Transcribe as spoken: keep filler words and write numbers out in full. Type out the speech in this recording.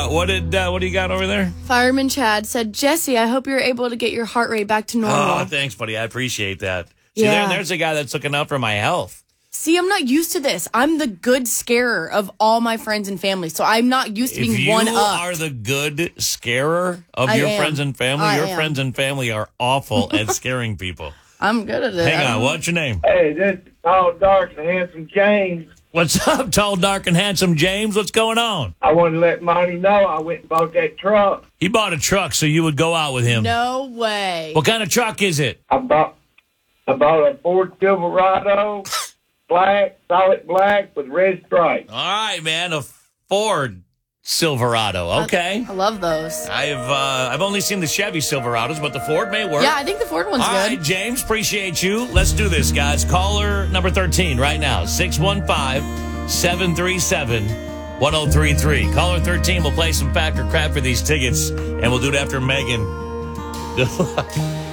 What did uh, what do you got over there? Fireman Chad said, Jesse, I hope you're able to get your heart rate back to normal. Oh, thanks, buddy. I appreciate that. See, Yeah. there, there's a guy that's looking out for my health. See, I'm not used to this. I'm the good scarer of all my friends and family, so I'm not used to If being you one up. are the good scarer of I your am. friends and family, I your am. friends and family are awful at scaring people. I'm good at it. Hang I on, don't- what's your name? Hey, this is tall, dark, and handsome James. What's up, tall, dark, and handsome James? What's going on? I wanted to let Monty know I went and bought that truck. He bought a truck so you would go out with him. No way. What kind of truck is it? I bought I bought a Ford Silverado, black, solid black with red stripes. All right, man, a Ford Silverado. Okay. I love those. I've uh, I've only seen the Chevy Silverados, but the Ford may work. Yeah, I think the Ford one's All good. right, James, appreciate you. Let's do this, guys. Caller number thirteen right now, six one five, seven three seven, one oh three three. Caller thirteen will play some fact or crap for these tickets, and we'll do it after Megan. Good luck.